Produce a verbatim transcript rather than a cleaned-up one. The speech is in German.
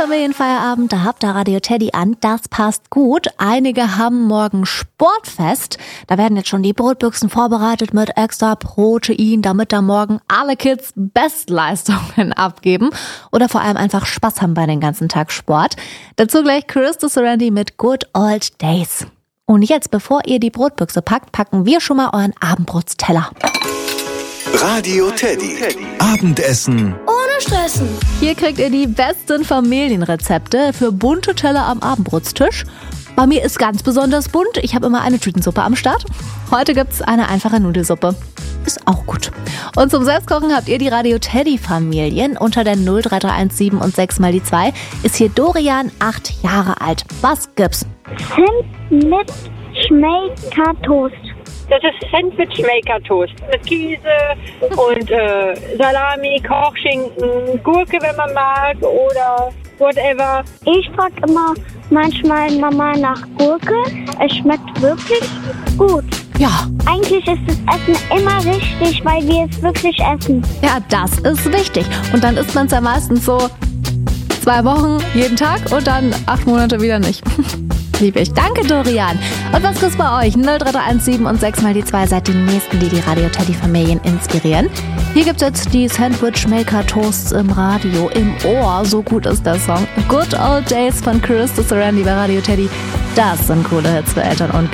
Familienfeierabend, da habt ihr Radio Teddy an, das passt gut. Einige haben morgen Sportfest. Da werden jetzt schon die Brotbüchsen vorbereitet mit extra Protein, damit da morgen alle Kids Bestleistungen abgeben oder vor allem einfach Spaß haben bei den ganzen Tag Sport. Dazu gleich Crystal Serenity mit Good Old Days. Und jetzt, bevor ihr die Brotbüchse packt, packen wir schon mal euren Abendbrotsteller. Radio Teddy. Abendessen ohne Stressen. Hier kriegt ihr die besten Familienrezepte für bunte Teller am Abendbrotstisch. Bei mir ist ganz besonders bunt. Ich habe immer eine Tütensuppe am Start. Heute gibt's eine einfache Nudelsuppe. Ist auch gut. Und zum Selbstkochen habt ihr die Radio Teddy Familien. Unter der null drei drei eins sieben und sechs mal die zwei ist hier Dorian, acht Jahre alt. Was gibt's? Sandwich Maker Toast. Das ist Sandwich Maker Toast mit Käse und äh, Salami, Kochschinken, Gurke, wenn man mag, oder whatever. Ich frage immer manchmal Mama nach Gurke. Es schmeckt wirklich gut. Ja. Eigentlich ist das Essen immer richtig, weil wir es wirklich essen. Ja, das ist wichtig. Und dann isst man es ja meistens so zwei Wochen jeden Tag und dann acht Monate wieder nicht. Lieb ich. Danke, Dorian. Und was gibt's bei euch? null drei drei eins sieben und sechs mal die zwei seid die Nächsten, die die Radio Teddy Familien inspirieren. Hier gibt's jetzt die Sandwich Maker Toasts im Radio, im Ohr. So gut ist der Song. Good Old Days von Crystal Serenity bei Radio Teddy. Das sind coole Hits für Eltern und